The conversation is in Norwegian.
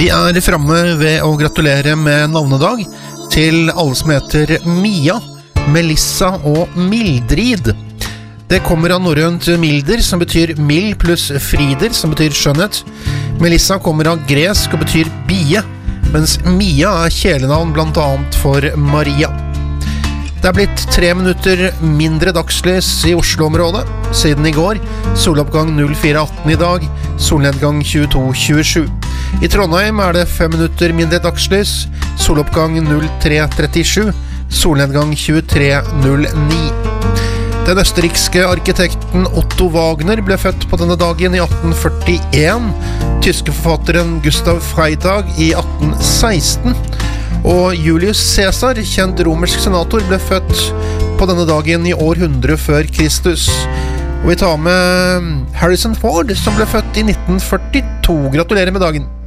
Vi fremme ved å gratulere med navnedag til alle som heter Mia, Melissa og Mildrid. Det kommer av norrønt milder, som betyr mild, pluss frider, som betyr skjønnhet. Melissa kommer av gresk og betyr bie, mens Mia kjælenavn blant annet for Maria. Det blitt 3 minutter mindre dagslys i Oslo-området siden i går. Soloppgang 04.18 i dag, solnedgang 22.27. I Trondheim det 5 minutter mindre dagslys, soloppgang 03.37, solnedgang 23.09. Den østerrikske arkitekten Otto Wagner ble født på denne dagen i 1841, tyske forfatteren Gustav Freytag i 1816, og Julius Caesar, kjent romersk senator, ble født på denne dagen i år 100 før Kristus. Og vi tar med Harrison Ford, som ble født i 1942. Gratulerer med dagen!